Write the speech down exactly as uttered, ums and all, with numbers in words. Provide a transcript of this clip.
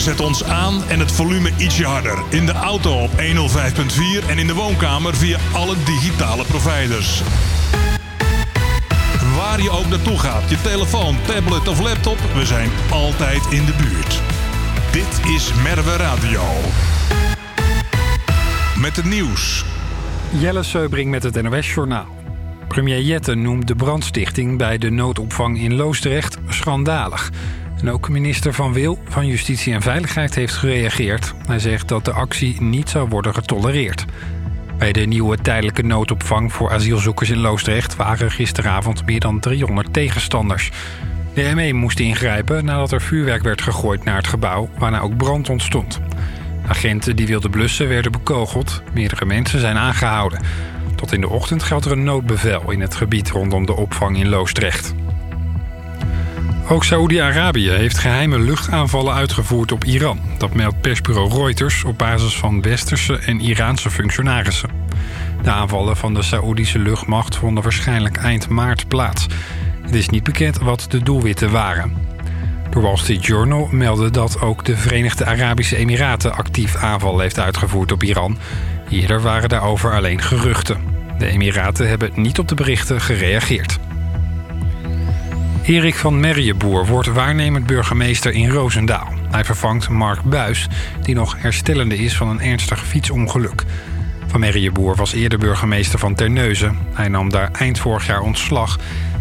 Zet ons aan en het volume ietsje harder. In de auto op honderdvijf komma vier en in de woonkamer via alle digitale providers. Waar je ook naartoe gaat, je telefoon, tablet of laptop, we zijn altijd in de buurt. Dit is Merwe Radio. Met het nieuws. Jelle Seubring met het N O S-journaal. Premier Jette noemt de brandstichting bij de noodopvang in Loosdrecht schandalig. En ook minister Van Wil van Justitie en Veiligheid heeft gereageerd. Hij zegt dat de actie niet zou worden getolereerd. Bij de nieuwe tijdelijke noodopvang voor asielzoekers in Loosdrecht waren gisteravond meer dan driehonderd tegenstanders. De M E moest ingrijpen nadat er vuurwerk werd gegooid naar het gebouw, waarna ook brand ontstond. Agenten die wilden blussen werden bekogeld. Meerdere mensen zijn aangehouden. Tot in de ochtend geldt er een noodbevel in het gebied rondom de opvang in Loosdrecht. Ook Saoedi-Arabië heeft geheime luchtaanvallen uitgevoerd op Iran. Dat meldt persbureau Reuters op basis van westerse en Iraanse functionarissen. De aanvallen van de Saoedische luchtmacht vonden waarschijnlijk eind maart plaats. Het is niet bekend wat de doelwitten waren. De Wall Street Journal meldde dat ook de Verenigde Arabische Emiraten actief aanval heeft uitgevoerd op Iran. Eerder waren daarover alleen geruchten. De Emiraten hebben niet op de berichten gereageerd. Erik van Merriëboer wordt waarnemend burgemeester in Roosendaal. Hij vervangt Mark Buijs, die nog herstellende is van een ernstig fietsongeluk. Van Merriëboer was eerder burgemeester van Terneuzen. Hij nam daar eind vorig jaar ontslag.